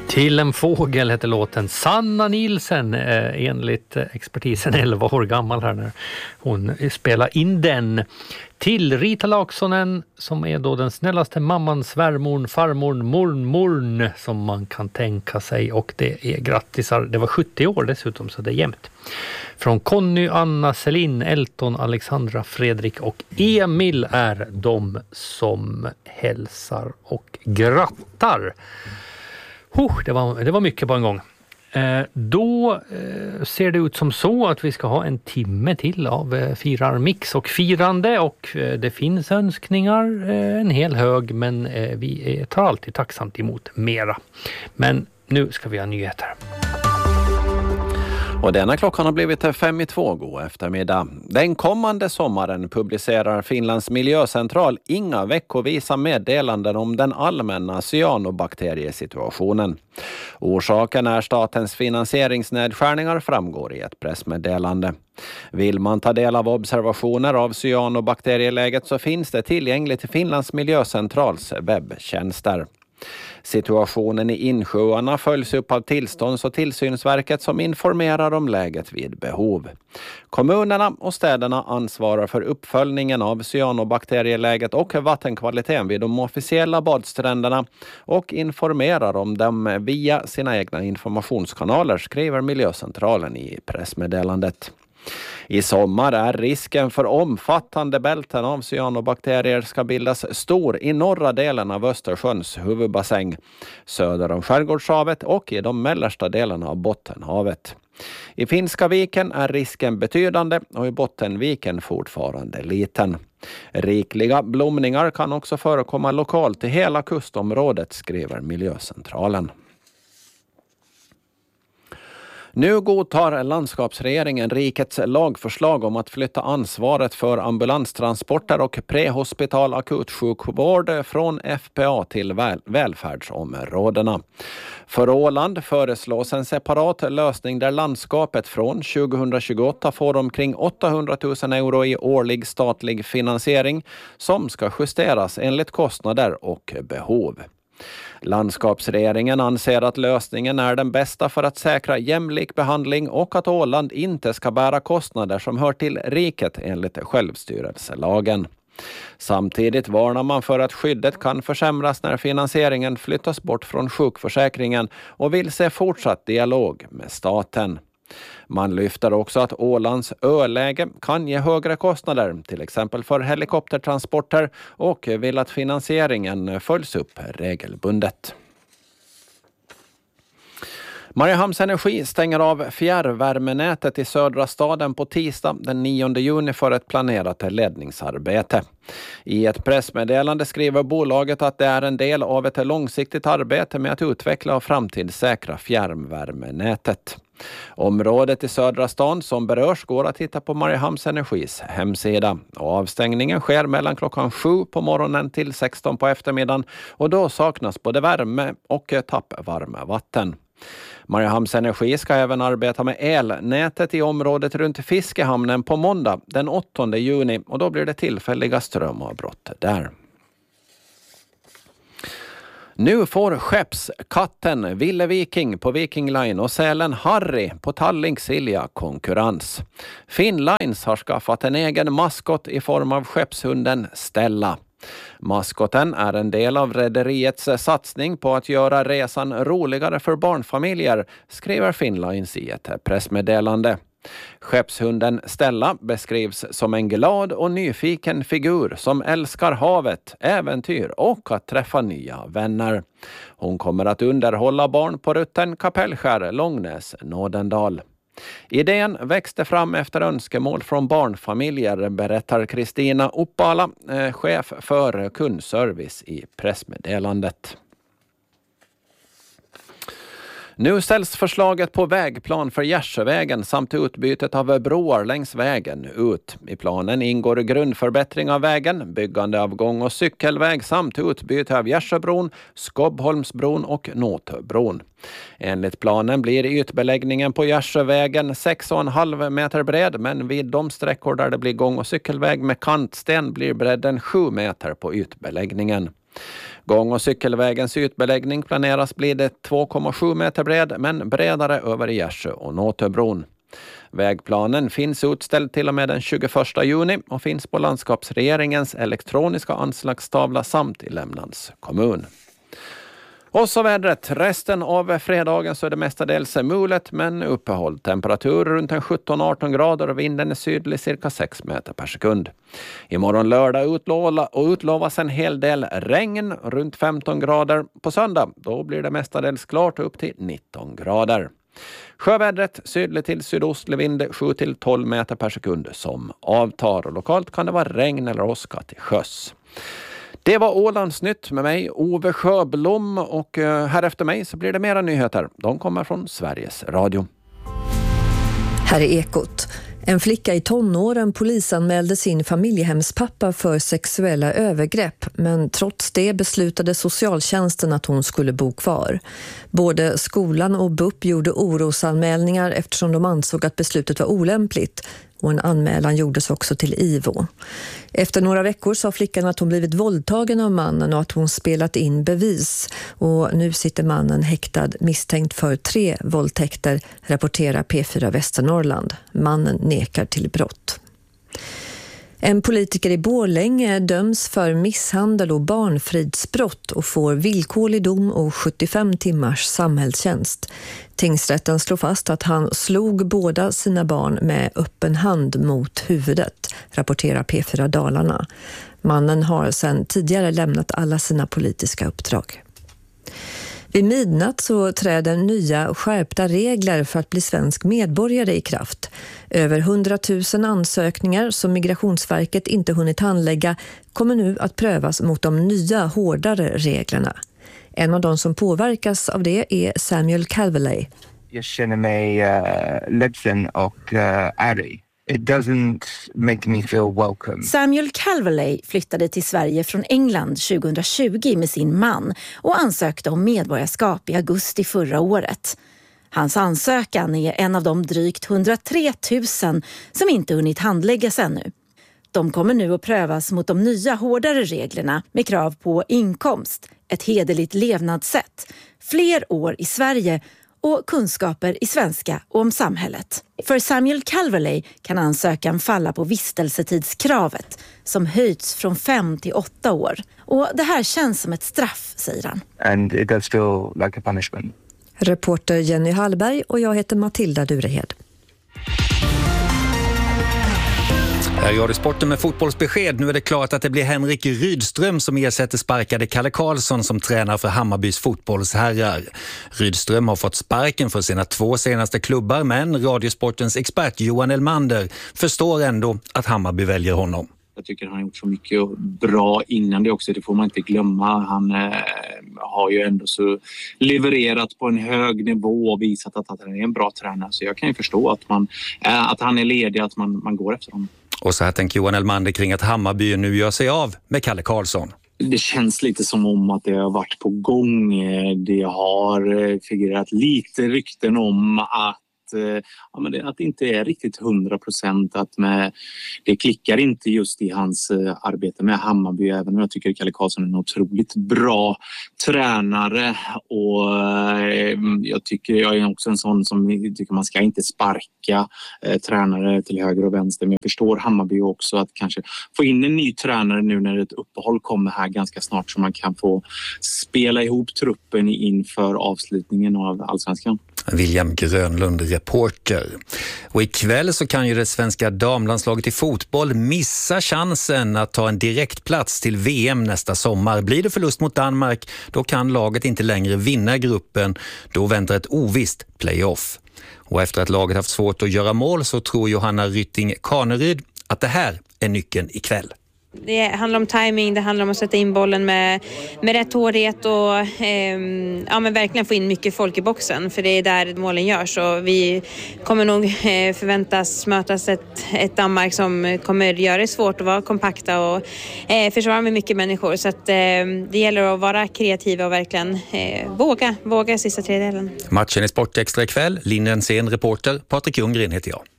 Till en fågel heter låten. Sanna Nielsen, enligt expertisen 11 år gammal här när hon spelar in den. Till Rita Laksonen som är då den snällaste mamman, svärmorn, farmorn, mormorn som man kan tänka sig. Och det är grattisar. Det var 70 år dessutom så det är jämnt. Från Conny, Anna, Celine, Elton, Alexandra, Fredrik och Emil är de som hälsar och grattar. Det var mycket på en gång. Då ser det ut som så att vi ska ha en timme till av firarmix och firande. Och det finns önskningar, en hel hög, men vi tar alltid tacksamt emot mera. Men nu ska vi ha nyheter. Och denna klockan har blivit 5:02 god eftermiddag. Den kommande sommaren publicerar Finlands miljöcentral inga veckovisa meddelanden om den allmänna cyanobakteriesituationen. Orsaken är statens finansieringsnedskärningar, framgår i ett pressmeddelande. Vill man ta del av observationer av cyanobakterieläget så finns det tillgängligt i Finlands miljöcentrals webbtjänster. Situationen i insjöarna följs upp av tillstånds- och tillsynsverket som informerar om läget vid behov. Kommunerna och städerna ansvarar för uppföljningen av cyanobakterieläget och vattenkvaliteten vid de officiella badstränderna och informerar om dem via sina egna informationskanaler, skriver miljöcentralen i pressmeddelandet. I sommar är risken för omfattande bälten av cyanobakterier ska bildas stor i norra delen av Östersjöns huvudbassäng, söder om Skärgårdshavet och i de mellersta delarna av Bottenhavet. I Finska viken är risken betydande och i Bottenviken fortfarande liten. Rikliga blomningar kan också förekomma lokalt i hela kustområdet, skriver miljöcentralen. Nu godtar landskapsregeringen rikets lagförslag om att flytta ansvaret för ambulanstransporter och prehospital akutsjukvård från FPA till välfärdsområdena. För Åland föreslås en separat lösning där landskapet från 2028 får omkring 800 000 euro i årlig statlig finansiering som ska justeras enligt kostnader och behov. Landskapsregeringen anser att lösningen är den bästa för att säkra jämlik behandling och att Åland inte ska bära kostnader som hör till riket enligt självstyrelselagen. Samtidigt varnar man för att skyddet kan försämras när finansieringen flyttas bort från sjukförsäkringen och vill se fortsatt dialog med staten. Man lyfter också att Ålands öläge kan ge högre kostnader, till exempel för helikoptertransporter, och vill att finansieringen följs upp regelbundet. Mariehamns Energi stänger av fjärrvärmenätet i södra staden på tisdag den 9 juni för ett planerat ledningsarbete. I ett pressmeddelande skriver bolaget att det är en del av ett långsiktigt arbete med att utveckla och framtidssäkra fjärrvärmenätet. Området i södra stan som berörs går att hitta på Mariehamns Energis hemsida. Och avstängningen sker mellan klockan 7 på morgonen till 16 på eftermiddagen och då saknas både värme och tappvarmvatten. Mariehamns Energi ska även arbeta med elnätet i området runt Fiskehamnen på måndag den 8 juni och då blir det tillfälliga strömavbrott där. Nu får skeppskatten Ville Viking på Viking Line och sälen Harry på Tallink Silja konkurrens. Finnlines har skaffat en egen maskot i form av skeppshunden Stella. Maskoten är en del av rederiets satsning på att göra resan roligare för barnfamiljer, skriver Finnlines i ett pressmeddelande. Skeppshunden Stella beskrivs som en glad och nyfiken figur som älskar havet, äventyr och att träffa nya vänner. Hon kommer att underhålla barn på rutten Kapellskär, Långnäs, Nådendal. Idén växte fram efter önskemål från barnfamiljer, berättar Kristina Uppala, chef för kundservice i pressmeddelandet. Nu ställs förslaget på vägplan för Gärsjövägen samt utbytet av broar längs vägen ut. I planen ingår grundförbättring av vägen, byggande av gång- och cykelväg samt utbyte av Gärsjöbron, Skobbholmsbron och Nåtöbron. Enligt planen blir ytbeläggningen på Gärsjövägen 6,5 meter bred, men vid de sträckor där det blir gång- och cykelväg med kantsten blir bredden 7 meter på ytbeläggningen. Gång- och cykelvägens ytbeläggning planeras bli det 2,7 meter bred men bredare över Gärsjö och Nåtöbron. Vägplanen finns utställd till och med den 21 juni och finns på landskapsregeringens elektroniska anslagstavla samt i Lämnans kommun. Och så vädret. Resten av fredagen så är det mestadels mulet men uppehåll. Temperatur runt 17-18 grader och vinden är sydlig cirka 6 meter per sekund. Imorgon lördag utlovas en hel del regn runt 15 grader. På söndag då blir det mestadels klart upp till 19 grader. Sjövädret sydlig till sydostlig vind 7-12 meter per sekund som avtar och lokalt kan det vara regn eller åska till sjöss. Det var Ålandsnytt med mig, Ove Sjöblom, och här efter mig så blir det mera nyheter. De kommer från Sveriges Radio. Här är Ekot. En flicka i tonåren polisanmälde sin familjehemspappa för sexuella övergrepp, men trots det beslutade socialtjänsten att hon skulle bo kvar. Både skolan och BUP gjorde orosanmälningar eftersom de ansåg att beslutet var olämpligt. Och en anmälan gjordes också till IVO. Efter några veckor sa flickan att hon blivit våldtagen av mannen och att hon spelat in bevis. Och nu sitter mannen häktad misstänkt för 3 våldtäkter, rapporterar P4 Västernorrland. Mannen nekar till brott. En politiker i Borlänge döms för misshandel och barnfridsbrott och får villkorlig dom och 75 timmars samhällstjänst. Tingsrätten slår fast att han slog båda sina barn med öppen hand mot huvudet, rapporterar P4 Dalarna. Mannen har sedan tidigare lämnat alla sina politiska uppdrag. Vid midnatt så träder nya skärpta regler för att bli svensk medborgare i kraft. Över 100 000 ansökningar som Migrationsverket inte hunnit handlägga kommer nu att prövas mot de nya hårdare reglerna. En av de som påverkas av det är Samuel Calverley. Jag känner mig ledsen och arg. It doesn't make me feel welcome. Samuel Calverley flyttade till Sverige från England 2020 med sin man och ansökte om medborgarskap i augusti förra året. Hans ansökan är en av de drygt 103 000 som inte hunnit handläggas ännu. De kommer nu att prövas mot de nya hårdare reglerna med krav på inkomst, ett hederligt levnadssätt, fler år i Sverige och kunskaper i svenska och om samhället. För Samuel Calverley kan ansökan falla på vistelsetidskravet som höjts från 5 till 8 år. Och det här känns som ett straff, säger han. And it does feel like a punishment. Reporter Jenny Hallberg och jag heter Matilda Durehed. Här gör det sporten med fotbollsbesked. Nu är det klart att det blir Henrik Rydström som ersätter sparkade Kalle Karlsson som tränar för Hammarbys fotbollsherrar. Rydström har fått sparken för sina 2 senaste klubbar, men Radiosportens expert Johan Elmander förstår ändå att Hammarby väljer honom. Jag tycker han har gjort så mycket bra innan det också, det får man inte glömma. Han har ju ändå så levererat på en hög nivå och visat att han är en bra tränare. Så jag kan ju förstå att han är ledig, att man går efter honom. Och så här tänker Johan Elmander kring att Hammarby nu gör sig av med Kalle Karlsson. Det känns lite som om att det har varit på gång. Det har figurerat lite rykten om att det inte är riktigt 100%, att det klickar inte just i hans arbete med Hammarby, även om jag tycker Kalle Karlsson är en otroligt bra tränare, och jag är också en sån som tycker man ska inte sparka tränare till höger och vänster, men jag förstår Hammarby också att kanske få in en ny tränare nu när ett uppehåll kommer här ganska snart, så man kan få spela ihop truppen inför avslutningen av Allsvenskan. William Grönlund, reporter. Och ikväll så kan ju det svenska damlandslaget i fotboll missa chansen att ta en direktplats till VM nästa sommar. Blir det förlust mot Danmark, då kan laget inte längre vinna gruppen. Då väntar ett ovisst playoff. Och efter att laget haft svårt att göra mål så tror Johanna Rytting-Kaneryd att det här är nyckeln ikväll. Det handlar om timing, det handlar om att sätta in bollen med rätt hårdhet och men verkligen få in mycket folk i boxen, för det är där målen görs, och vi kommer nog förväntas mötas ett Danmark som kommer göra det svårt att vara kompakta och försvara med mycket människor, så att det gäller att vara kreativa och verkligen våga sista tredjedelen. Matchen i Sportextra ikväll, Linnén Sen reporter, Patrik Ljunggren heter jag.